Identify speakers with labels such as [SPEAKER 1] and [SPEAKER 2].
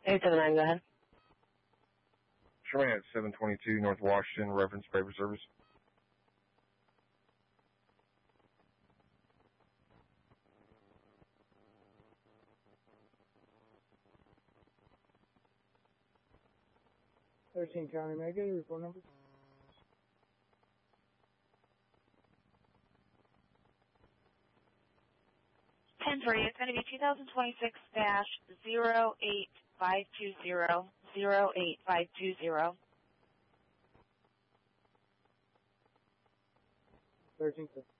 [SPEAKER 1] 879, go ahead.
[SPEAKER 2] Sherman at 722 North Washington, reference paper service.
[SPEAKER 3] County, may I get your report number?
[SPEAKER 4] 10-3, it's going to be 2026-08520, 08520.
[SPEAKER 3] 13-4.